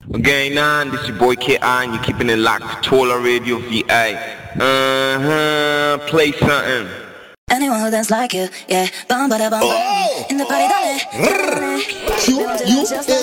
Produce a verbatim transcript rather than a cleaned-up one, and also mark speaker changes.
Speaker 1: Gang nine, this your boy K I, and you're keeping it locked to Tola Radio V A. Uh-huh, play something.
Speaker 2: Anyone who dance like you, yeah, bum ba da bum bum. In the party, dale, dale.
Speaker 3: You, you,